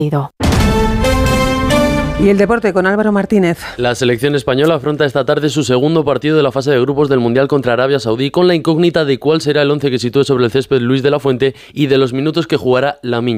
Y el deporte con Álvaro Martínez. La selección española afronta esta tarde su segundo partido de la fase de grupos del Mundial contra Arabia Saudí, con la incógnita de cuál será el once que sitúe sobre el césped Luis de la Fuente y de los minutos que jugará Lamine